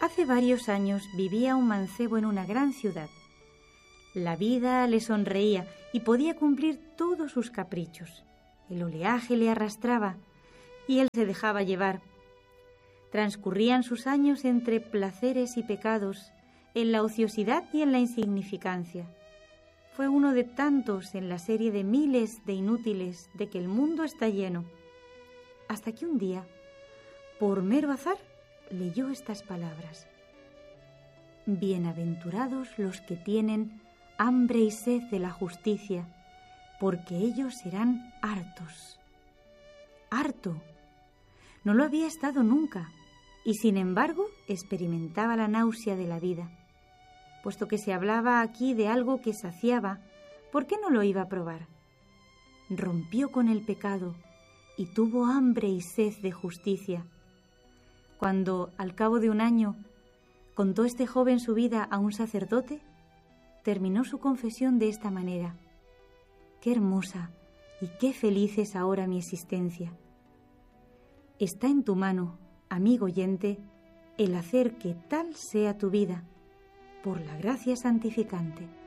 Hace varios años vivía un mancebo en una gran ciudad. La vida le sonreía y podía cumplir todos sus caprichos. El oleaje le arrastraba y él se dejaba llevar. Transcurrían sus años entre placeres y pecados, en la ociosidad y en la insignificancia. Fue uno de tantos en la serie de miles de inútiles de que el mundo está lleno. Hasta que un día, por mero azar, leyó estas palabras: Bienaventurados los que tienen hambre y sed de la justicia, porque ellos serán hartos. Harto. No lo había estado nunca, y sin embargo experimentaba la náusea de la vida. Puesto que se hablaba aquí de algo que saciaba, ¿por qué no lo iba a probar? Rompió con el pecado y tuvo hambre y sed de justicia. Cuando, al cabo de un año, contó este joven su vida a un sacerdote, terminó su confesión de esta manera: «Qué hermosa y qué feliz es ahora mi existencia». Está en tu mano, amigo oyente, el hacer que tal sea tu vida, por la gracia santificante.